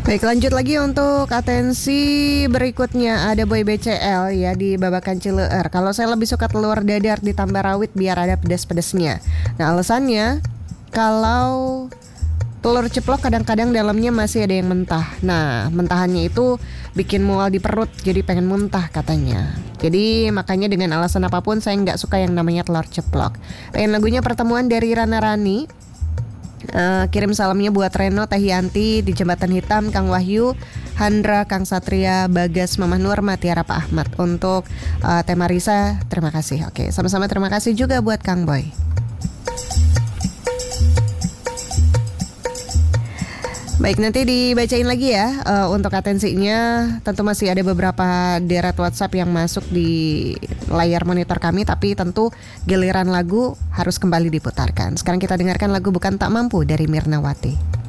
Baik, lanjut lagi untuk atensi berikutnya. Ada Boy BCL ya di Babakan Cileer. Kalau saya lebih suka telur dadar ditambah rawit biar ada pedas-pedasnya. Nah, alasannya kalau telur ceplok kadang-kadang dalamnya masih ada yang mentah. Nah, mentahannya itu bikin mual di perut, jadi pengen muntah katanya. Jadi makanya dengan alasan apapun saya nggak suka yang namanya telur ceplok. Pengen lagunya Pertemuan dari Rana Rani. Kirim salamnya buat Reno, Teh Yanti di Jembatan Hitam, Kang Wahyu, Handra, Kang Satria, Bagas, Mamah Nur, Tiara, Pak Ahmad. Untuk Teh Marisa, terima kasih. Oke, sama-sama terima kasih juga buat Kang Boy. Baik, nanti dibacain lagi ya untuk atensinya. Tentu masih ada beberapa deret WhatsApp yang masuk di layar monitor kami, tapi tentu giliran lagu harus kembali diputarkan. Sekarang kita dengarkan lagu Bukan Tak Mampu dari Mirnawati.